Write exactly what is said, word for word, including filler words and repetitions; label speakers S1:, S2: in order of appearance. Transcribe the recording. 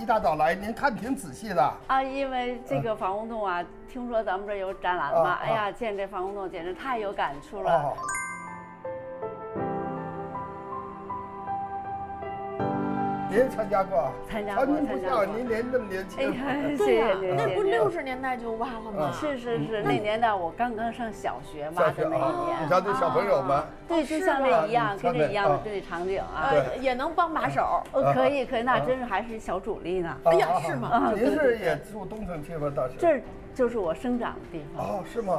S1: 一大早来，您看挺仔细的
S2: 啊，因为这个防空洞啊，听说咱们这儿有展览嘛，哎呀，见这防空洞简直太有感触了。
S1: 您参加过？
S2: 参加过，
S1: 您不像您年那么年轻。
S2: 哎呀，谢谢您，
S3: 那不六十年代就挖了吗？
S2: 是是是，那年代我刚刚上小学挖的那一年。
S1: 你瞧这小朋友们，
S2: 对，就像这一样，跟这一样的这场景啊，
S3: 也能帮把手。
S2: 呃，可以可以，那真是还是小主力呢。
S3: 哎呀，是吗？
S1: 您是也住东城区吗？当时
S2: 这就是我生长的地方。
S1: 哦，是吗？